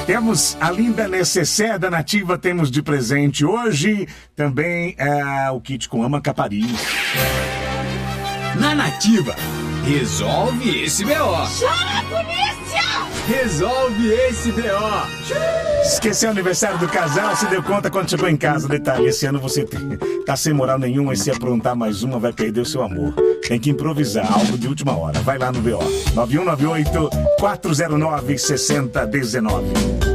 Temos a linda necessaire da Nativa, temos de presente hoje também o kit com Ama Capari. Na Nativa, resolve esse B.O. Chama a polícia! Resolve esse B.O. Esqueceu o aniversário do casal, se deu conta quando chegou em casa. Detalhe, esse ano você tá sem moral nenhuma e se aprontar mais uma vai perder o seu amor. Tem que improvisar, algo de última hora. Vai lá no BO. 9198-409-6019.